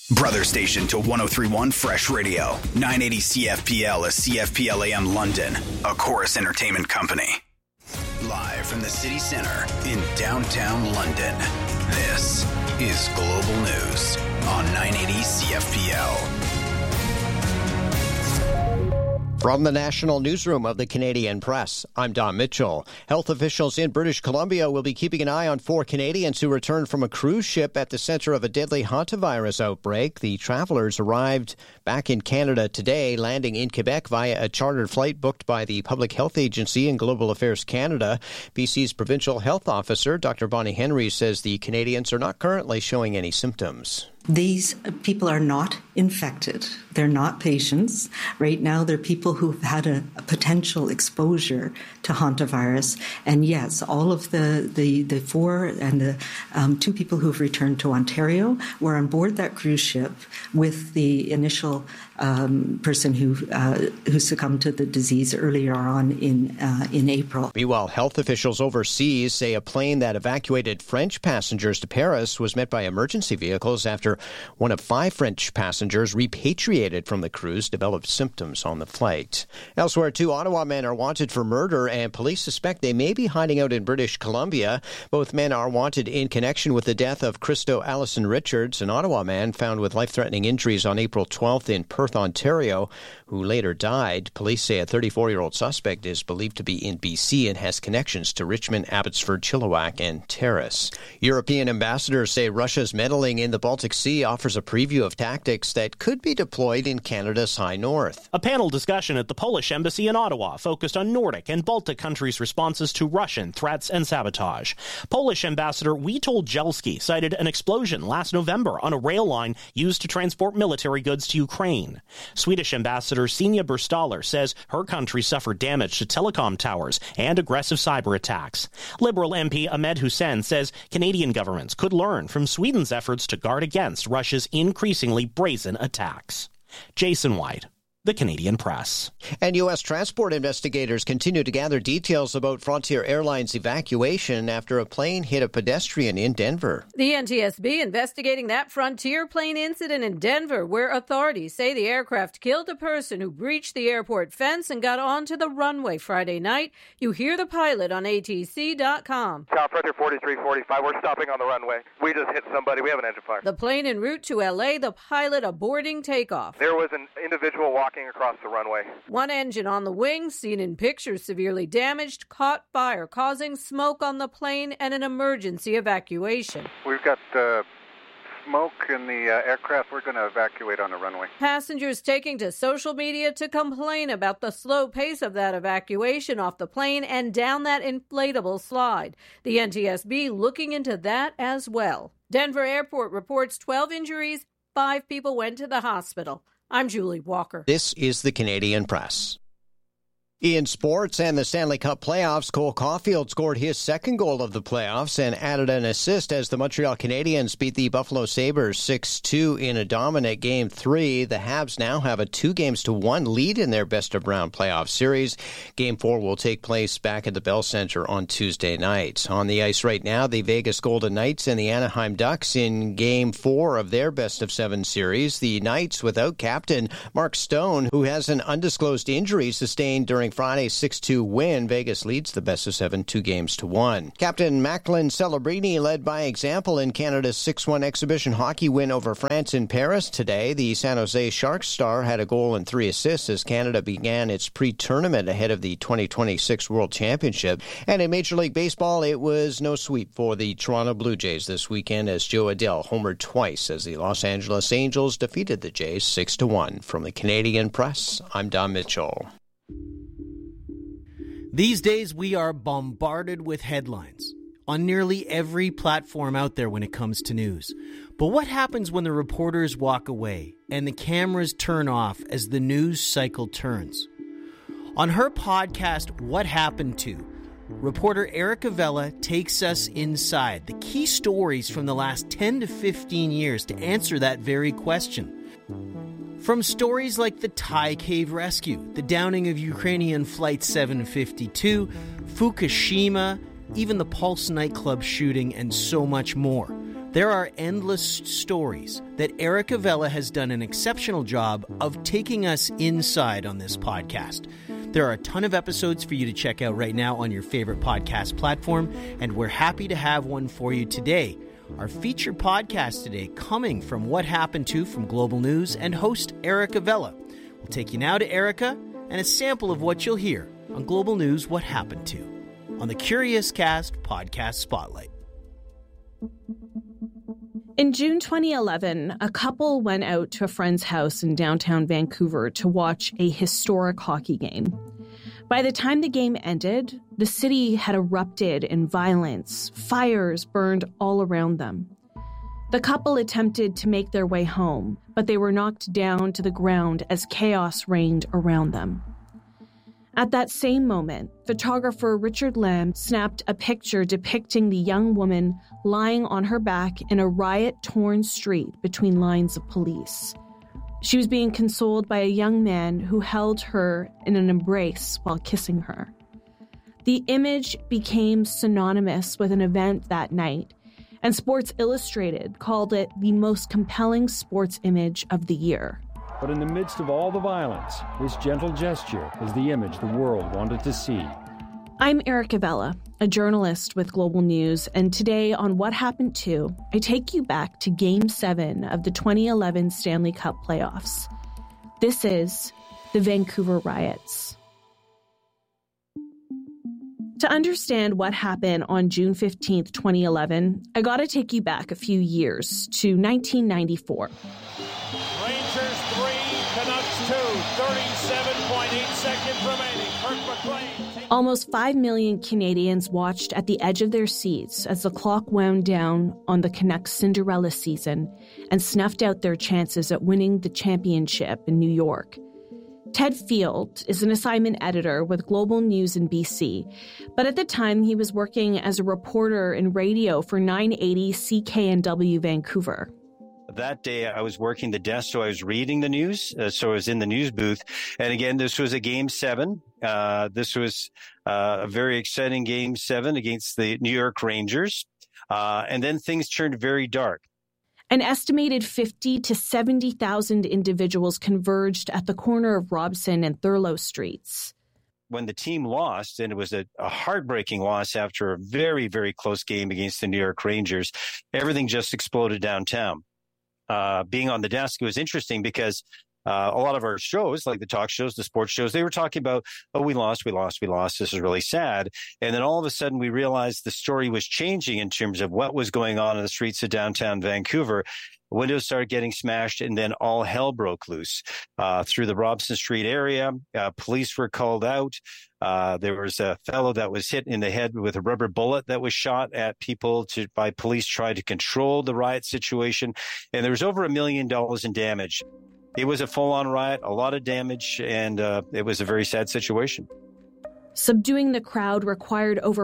Brother station to 103.1 Fresh Radio, 980 CFPL, a CFPL AM London, a Chorus Entertainment Company. Live from the city center in downtown London, this is Global News on 980 CFPL. From the National Newsroom of the Canadian Press, I'm Don Mitchell. Health officials in British Columbia will be keeping an eye on 4 Canadians who returned from a cruise ship at the center of a deadly hantavirus outbreak. The travelers arrived back in Canada today, landing in Quebec via a chartered flight booked by the Public Health Agency and Global Affairs Canada. BC's provincial health officer, Dr. Bonnie Henry, says the Canadians are not currently showing any symptoms. These people are not infected. They're not patients. Right now, they're people who've had a potential exposure to hantavirus. And yes, all of the 4 and the 2 people who've returned to Ontario were on board that cruise ship with the initial person who succumbed to the disease earlier on in April. Meanwhile, health officials overseas say a plane that evacuated French passengers to Paris was met by emergency vehicles after one of 5 French passengers repatriated from the cruise developed symptoms on the flight. Elsewhere, 2 Ottawa men are wanted for murder, and police suspect they may be hiding out in British Columbia. Both men are wanted in connection with the death of Christo Allison Richards, an Ottawa man found with life-threatening injuries on April 12th in Perth, Ontario, who later died. Police say a 34-year-old suspect is believed to be in BC and has connections to Richmond, Abbotsford, Chilliwack, and Terrace. European ambassadors say Russia's meddling in the Baltic Sea offers a preview of tactics that could be deployed in Canada's high north. A panel discussion at the Polish embassy in Ottawa focused on Nordic and Baltic countries' responses to Russian threats and sabotage. Polish ambassador Witold Jelski cited an explosion last November on a rail line used to transport military goods to Ukraine. Swedish ambassador Sina Burstaller says her country suffered damage to telecom towers and aggressive cyber attacks. Liberal MP Ahmed Hussein says Canadian governments could learn from Sweden's efforts to guard against Russia's increasingly brazen attacks. Jason White, The Canadian Press. And U.S. transport investigators continue to gather details about Frontier Airlines' evacuation after a plane hit a pedestrian in Denver. The NTSB investigating that Frontier plane incident in Denver, where authorities say the aircraft killed a person who breached the airport fence and got onto the runway Friday night. You hear the pilot on ATC.com. Frontier 4345, we're stopping on the runway. We just hit somebody. We have an engine fire. The plane en route to L.A., the pilot aborting takeoff. There was an individual walking across the runway. One engine on the wing, seen in pictures severely damaged, caught fire, causing smoke on the plane and an emergency evacuation. We've got smoke in the aircraft. We're going to evacuate on the runway. Passengers taking to social media to complain about the slow pace of that evacuation off the plane and down that inflatable slide. The NTSB looking into that as well. Denver Airport reports 12 injuries, 5 people went to the hospital. I'm Julie Walker. This is the Canadian Press. In sports and the Stanley Cup playoffs, Cole Caulfield scored his second goal of the playoffs and added an assist as the Montreal Canadiens beat the Buffalo Sabres 6-2 in a dominant Game 3. The Habs now have a 2-1 lead in their best-of-round playoff series. Game 4 will take place back at the Bell Center on Tuesday night. On the ice right now, the Vegas Golden Knights and the Anaheim Ducks in Game 4 of their best-of-7 series. The Knights without captain Mark Stone, who has an undisclosed injury sustained during Friday's 6-2 win. Vegas leads the best-of-7 2-1. Captain Macklin Celebrini led by example in Canada's 6-1 exhibition hockey win over France in Paris today. The San Jose Sharks star had a goal and 3 assists as Canada began its pre-tournament ahead of the 2026 World Championship. And in Major League Baseball, it was no sweep for the Toronto Blue Jays this weekend as Joe Adell homered twice as the Los Angeles Angels defeated the Jays 6-1. From the Canadian Press, I'm Don Mitchell. These days, we are bombarded with headlines on nearly every platform out there when it comes to news. But what happens when the reporters walk away and the cameras turn off as the news cycle turns? On her podcast, What Happened To?, reporter Erica Vella takes us inside the key stories from the last 10 to 15 years to answer that very question. From stories like the Thai cave rescue, the downing of Ukrainian Flight 752, Fukushima, even the Pulse nightclub shooting, and so much more. There are endless stories that Erica Vela has done an exceptional job of taking us inside on this podcast. There are a ton of episodes for you to check out right now on your favorite podcast platform, and we're happy to have one for you today. Our feature podcast today coming from What Happened To from Global News and host Erica Vela. We'll take you now to Erica and a sample of what you'll hear on Global News What Happened To on the Curious Cast Podcast Spotlight. In June 2011, a couple went out to a friend's house in downtown Vancouver to watch a historic hockey game. By the time the game ended, the city had erupted in violence. Fires burned all around them. The couple attempted to make their way home, but they were knocked down to the ground as chaos reigned around them. At that same moment, photographer Richard Lamb snapped a picture depicting the young woman lying on her back in a riot-torn street between lines of police. She was being consoled by a young man who held her in an embrace while kissing her. The image became synonymous with an event that night, and Sports Illustrated called it the most compelling sports image of the year. But in the midst of all the violence, this gentle gesture is the image the world wanted to see. I'm Erica Vela, a journalist with Global News, and today on What Happened To, I take you back to Game 7 of the 2011 Stanley Cup playoffs. This is the Vancouver riots. To understand what happened on June 15th, 2011, I gotta take you back a few years to 1994. Rangers 3, Canucks 2, 37.8 seconds remaining. Kirk McLean. Almost 5 million Canadians watched at the edge of their seats as the clock wound down on the Canucks' Cinderella season and snuffed out their chances at winning the championship in New York. Ted Field is an assignment editor with Global News in BC, but at the time he was working as a reporter in radio for 980 CKNW Vancouver. That day, I was working the desk, so I was reading the news. So I was in the news booth. And again, this was a Game 7. This was a very exciting Game 7 against the New York Rangers. And then things turned very dark. An estimated 50 to 70,000 individuals converged at the corner of Robson and Thurlow Streets. When the team lost, and it was a heartbreaking loss after a very, very close game against the New York Rangers, everything just exploded downtown. Being on the desk, it was interesting because a lot of our shows, like the talk shows, the sports shows, they were talking about, oh, we lost. This is really sad. And then all of a sudden we realized the story was changing in terms of what was going on in the streets of downtown Vancouver. Windows started getting smashed, and then all hell broke loose through the Robson Street area. Police were called out. There was a fellow that was hit in the head with a rubber bullet that was shot at people by police trying to control the riot situation. And there was over $1 million in damage. It was a full-on riot, a lot of damage, and it was a very sad situation. Subduing the crowd required over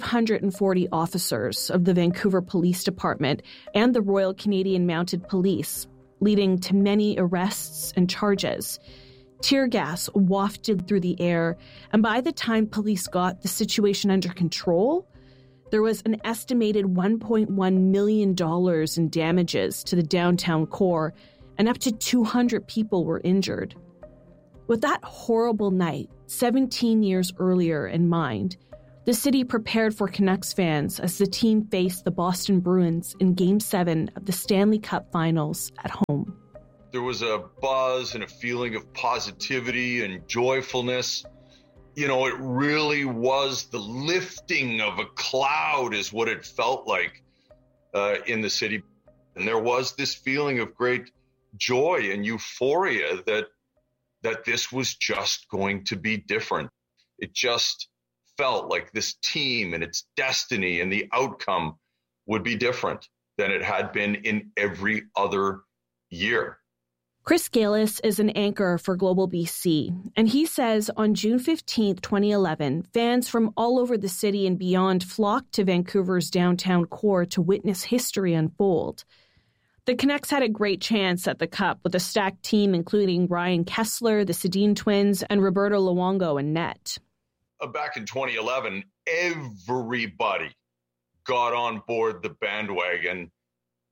540 officers of the Vancouver Police Department and the Royal Canadian Mounted Police, leading to many arrests and charges. Tear gas wafted through the air, and by the time police got the situation under control, there was an estimated $1.1 million in damages to the downtown core, and up to 200 people were injured. With that horrible night, 17 years earlier in mind, the city prepared for Canucks fans as the team faced the Boston Bruins in Game 7 of the Stanley Cup Finals at home. There was a buzz and a feeling of positivity and joyfulness. You know, it really was the lifting of a cloud is what it felt like in the city. And there was this feeling of great joy and euphoria that this was just going to be different. It just felt like this team and its destiny and the outcome would be different than it had been in every other year. Chris Galis is an anchor for Global BC, and he says on June 15, 2011, fans from all over the city and beyond flocked to Vancouver's downtown core to witness history unfold. The Canucks had a great chance at the Cup with a stacked team including Ryan Kessler, the Sedin twins, and Roberto Luongo in net. Back in 2011, everybody got on board the bandwagon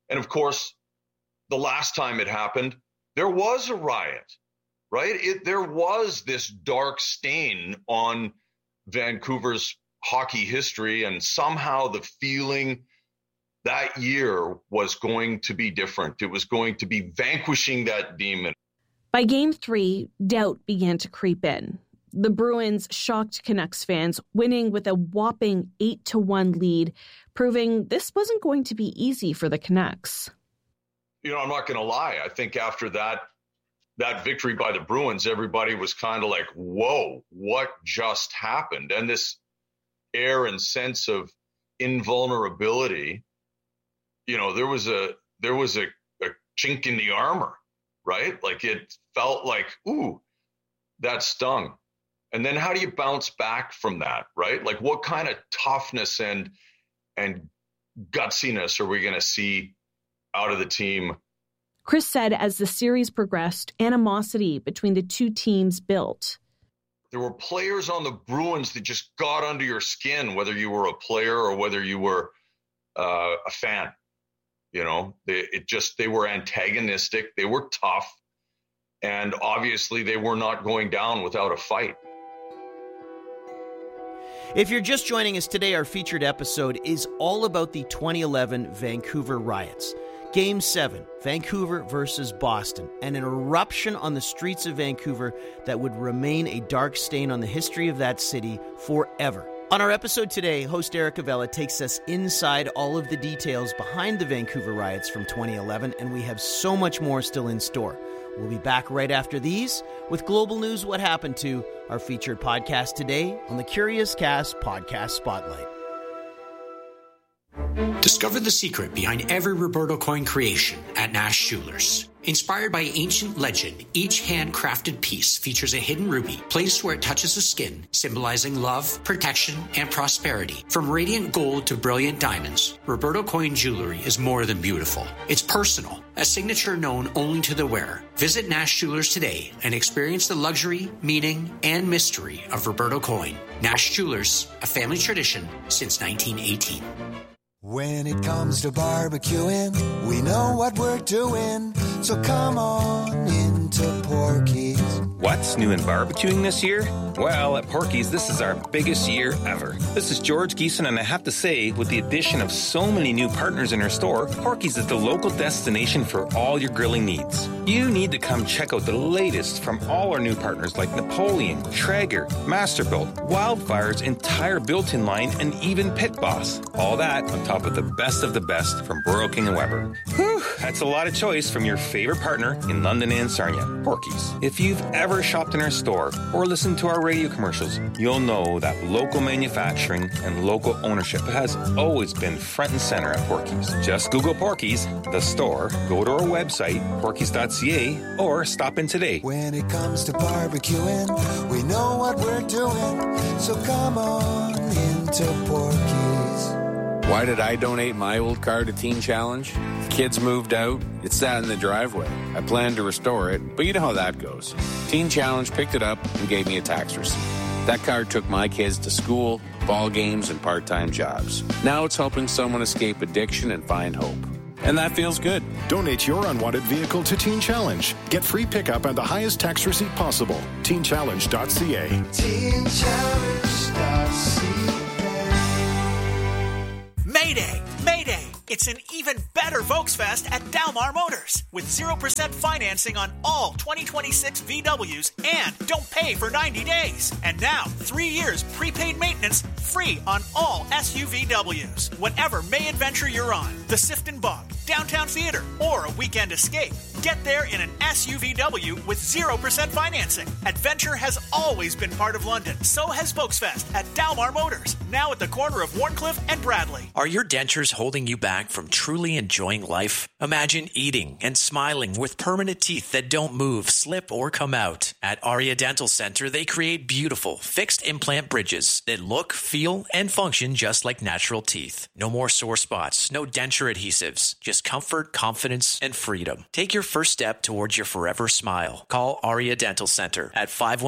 And of course, the last time it happened, there was a riot, right? There was this dark stain on Vancouver's hockey history, and somehow the feeling that year was going to be different. It was going to be vanquishing that demon. By Game 3, doubt began to creep in. The Bruins shocked Canucks fans, winning with a whopping 8-1 lead, proving this wasn't going to be easy for the Canucks. You know, I'm not going to lie. I think after that victory by the Bruins, everybody was kind of like, whoa, what just happened? And this air and sense of invulnerability, you know, there was a chink in the armor, right? Like it felt like, ooh, that stung. And then how do you bounce back from that, right? Like what kind of toughness and gutsiness are we going to see out of the team? Chris said as the series progressed, animosity between the two teams built. There were players on the Bruins that just got under your skin, whether you were a player or whether you were a fan. You know, they were antagonistic. They were tough. And obviously they were not going down without a fight. If you're just joining us today, our featured episode is all about the 2011 Vancouver riots. Game 7, Vancouver versus Boston, and an eruption on the streets of Vancouver that would remain a dark stain on the history of that city forever. On our episode today, host Eric Avella takes us inside all of the details behind the Vancouver riots from 2011, and we have so much more still in store. We'll be back right after these with Global News What Happened To, our featured podcast today on the Curious Cast Podcast Spotlight. Discover the secret behind every Roberto coin creation at Nash Jewelers. Inspired by ancient legend, each handcrafted piece features a hidden ruby placed where it touches the skin, symbolizing love, protection, and prosperity. From radiant gold to brilliant diamonds, Roberto coin jewelry is more than beautiful. It's personal, a signature known only to the wearer. Visit Nash Jewelers today and experience the luxury, meaning, and mystery of Roberto coin. Nash Jewelers, a family tradition since 1918. When it comes to barbecuing, we know what we're doing, so come on into Porky's. What's new in barbecuing this year? Well, at Porky's, this is our biggest year ever. This is George Geeson, and I have to say, with the addition of so many new partners in our store, Porky's is the local destination for all your grilling needs. You need to come check out the latest from all our new partners like Napoleon, Traeger, Masterbuilt, Wildfire's entire built-in line, and even Pit Boss. All that on top of the best from Royal King & Weber. Whew, that's a lot of choice from your favorite partner in London and Sarnia, Porky's. If you've ever shopped in our store or listened to our radio commercials, you'll know that local manufacturing and local ownership has always been front and center at Porky's. Just Google Porky's, the store, go to our website, porkys.ca, or stop in today. When it comes to barbecuing, we know what we're doing, so come on into Porky's. Why did I donate my old car to Teen Challenge? Kids moved out. It sat in the driveway. I planned to restore it, but you know how that goes. Teen Challenge picked it up and gave me a tax receipt. That car took my kids to school, ball games, and part-time jobs. Now it's helping someone escape addiction and find hope. And that feels good. Donate your unwanted vehicle to Teen Challenge. Get free pickup and the highest tax receipt possible. TeenChallenge.ca. TeenChallenge.ca. Mayday! Mayday! It's an even better Volksfest at Dalmar Motors with 0% financing on all 2026 VWs and don't pay for 90 days. And now, 3 years prepaid maintenance free on all SUVWs. Whatever May adventure you're on, the Sifton Bog, Downtown Theater, or a weekend escape, get there in an SUVW with 0% financing. Adventure has always been part of London. So has Volksfest at Dalmar Motors, now at the corner of Warncliffe and Bradley. Are your dentures holding you back from truly enjoying life? Imagine eating and smiling with permanent teeth that don't move, slip, or come out. At Aria Dental Center, they create beautiful, fixed implant bridges that look, feel, and function just like natural teeth. No more sore spots, no denture adhesives, just comfort, confidence, and freedom. Take your first step towards your forever smile. Call Aria Dental Center at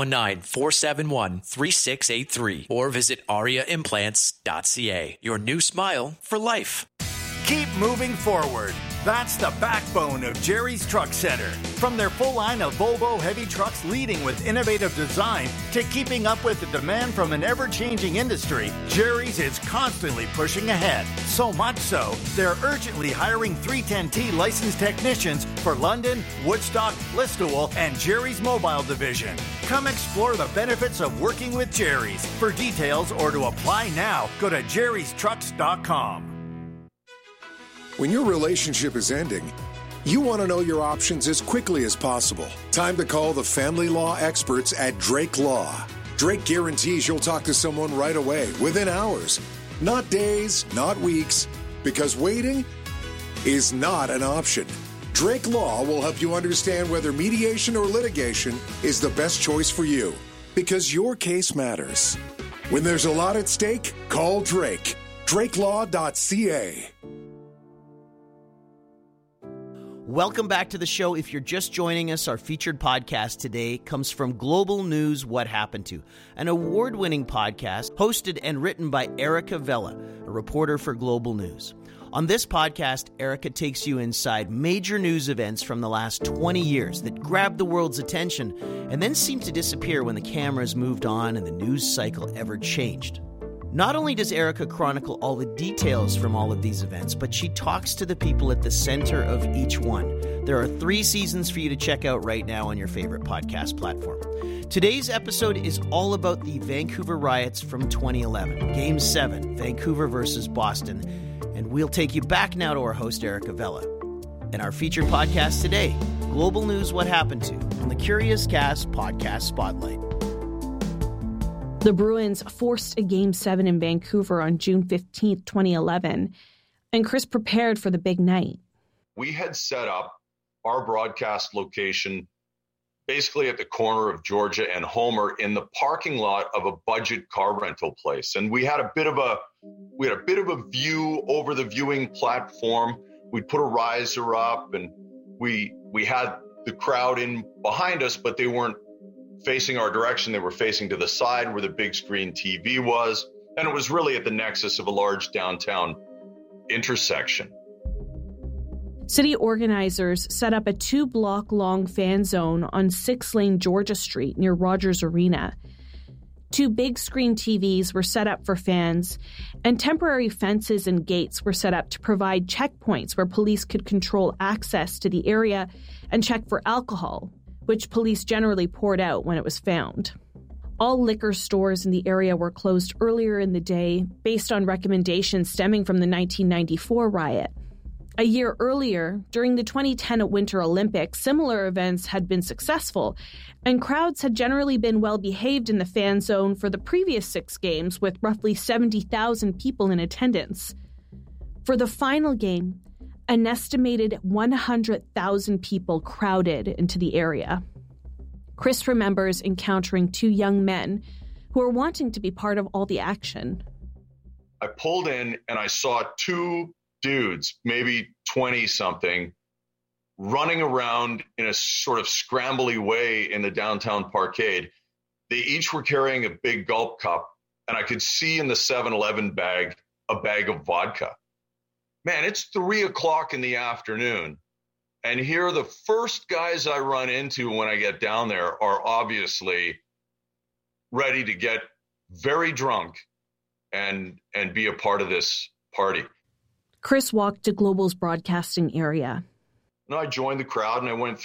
519-471-3683 or visit ariaimplants.ca. Your new smile for life. Keep moving forward. That's the backbone of Jerry's Truck Center. From their full line of Volvo heavy trucks leading with innovative design to keeping up with the demand from an ever-changing industry, Jerry's is constantly pushing ahead. So much so, they're urgently hiring 310T licensed technicians for London, Woodstock, Listowel, and Jerry's Mobile Division. Come explore the benefits of working with Jerry's. For details or to apply now, go to jerrystrucks.com. When your relationship is ending, you want to know your options as quickly as possible. Time to call the family law experts at Drake Law. Drake guarantees you'll talk to someone right away, within hours. Not days, not weeks, because waiting is not an option. Drake Law will help you understand whether mediation or litigation is the best choice for you, because your case matters. When there's a lot at stake, call Drake. DrakeLaw.ca. Welcome back to the show. If you're just joining us, our featured podcast today comes from Global News What Happened To, an award-winning podcast hosted and written by Erica Vella, a reporter for Global News. On this podcast, Erica takes you inside major news events from the last 20 years that grabbed the world's attention and then seemed to disappear when the cameras moved on and the news cycle ever changed. Not only does Erica chronicle all the details from all of these events, but she talks to the people at the center of each one. There are 3 seasons for you to check out right now on your favorite podcast platform. Today's episode is all about the Vancouver riots from 2011, Game 7, Vancouver versus Boston. And we'll take you back now to our host, Erica Vella. And our featured podcast today, Global News What Happened To, on the Curious Cast Podcast Spotlight. The Bruins forced a Game 7 in Vancouver on June 15th, 2011, and Chris prepared for the big night. We had set up our broadcast location basically at the corner of Georgia and Homer in the parking lot of a budget car rental place. And we had a bit of a view over the viewing platform. We'd put a riser up and we had the crowd in behind us, but they weren't facing our direction. They were facing to the side where the big screen TV was. And it was really at the nexus of a large downtown intersection. City organizers set up a 2-block-long fan zone on 6-lane Georgia Street near Rogers Arena. 2 big-screen TVs were set up for fans, and temporary fences and gates were set up to provide checkpoints where police could control access to the area and check for alcohol, which police generally poured out when it was found. All liquor stores in the area were closed earlier in the day based on recommendations stemming from the 1994 riot. A year earlier, during the 2010 Winter Olympics, similar events had been successful, and crowds had generally been well behaved in the fan zone for the previous 6 games, with roughly 70,000 people in attendance. For the final game, an estimated 100,000 people crowded into the area. Chris remembers encountering 2 young men who were wanting to be part of all the action. I pulled in and I saw 2 dudes, maybe 20-something, running around in a sort of scrambly way in the downtown parkade. They each were carrying a big gulp cup, and I could see in the 7-Eleven bag a bag of vodka. Man, it's 3 o'clock in the afternoon, and here the first guys I run into when I get down there are obviously ready to get very drunk and be a part of this party. Chris walked to Global's broadcasting area. And I joined the crowd and I went